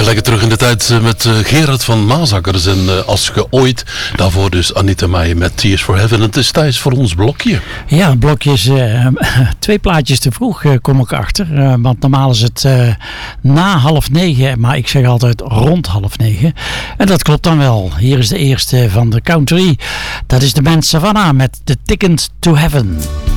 Even lekker terug in de tijd met Gerard van Maasakkers en Als ge ooit. Daarvoor dus Anita Meijer met Tears for Heaven. Het is tijd voor ons blokje. Ja, blokjes. 2 plaatjes te vroeg kom ik achter. Want normaal is het na 8:30, maar ik zeg altijd rond 8:30. En dat klopt dan wel. Hier is de eerste van de country. Dat is de band Savannah met The Ticket to Heaven.